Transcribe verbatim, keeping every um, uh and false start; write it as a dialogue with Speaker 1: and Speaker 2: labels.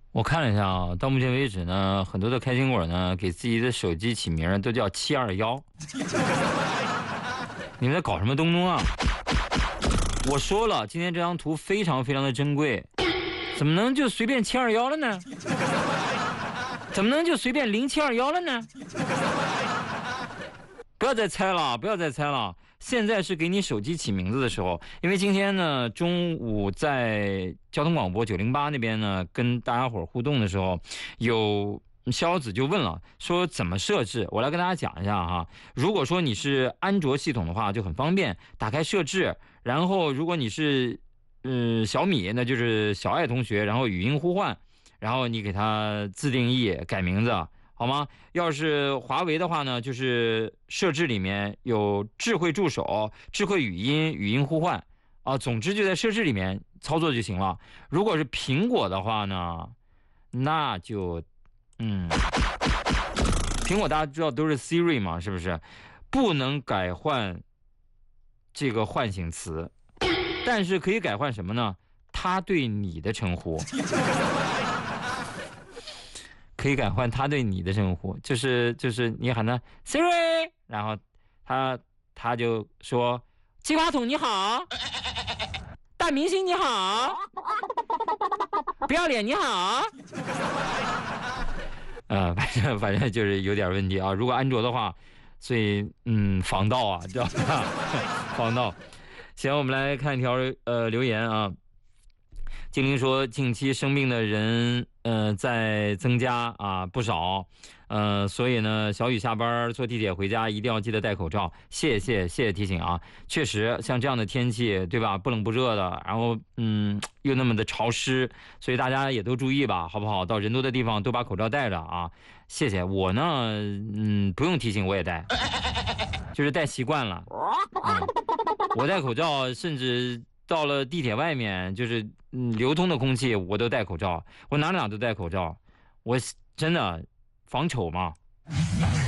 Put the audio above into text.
Speaker 1: 我看了一下啊，到目前为止呢，很多的开心果呢，给自己的手机起名儿都叫七二幺。你们在搞什么东东啊？我说了，今天这张图非常非常的珍贵，怎么能就随便七二幺了呢？怎么能就随便零七二幺了呢？不要再猜了，不要再猜了。现在是给你手机起名字的时候，因为今天呢中午在交通广播九零八那边呢跟大家伙互动的时候，有逍遥子就问了，说怎么设置？我来跟大家讲一下哈。如果说你是安卓系统的话，就很方便，打开设置，然后如果你是嗯小米，那就是小爱同学，然后语音呼唤，然后你给它自定义改名字。好吗？要是华为的话呢，就是设置里面有智慧助手、智慧语音、语音呼唤啊，总之就在设置里面操作就行了。如果是苹果的话呢，那就嗯，苹果大家知道都是 Siri 嘛，是不是？不能改换这个唤醒词，但是可以改换什么呢？他对你的称呼。可以改换他对你的称呼，就是就是你喊他 Siri， 然后他他就说鸡瓜桶你好，大明星你好，不要脸你好。呃，反正反正就是有点问题啊。如果安卓的话，所以嗯防盗啊，知道吧？防盗。行，我们来看一条呃留言啊。精灵说，近期生病的人呃在增加啊不少，呃所以呢，小雨下班坐地铁回家一定要记得戴口罩。谢谢谢谢提醒啊，确实像这样的天气，对吧？不冷不热的，然后嗯又那么的潮湿，所以大家也都注意吧，好不好？到人多的地方都把口罩戴着啊。谢谢我呢，嗯不用提醒我也戴，就是戴习惯了。嗯，我戴口罩，甚至。到了地铁外面，就是嗯流通的空气，我都戴口罩，我哪哪都戴口罩，我真的防丑嘛。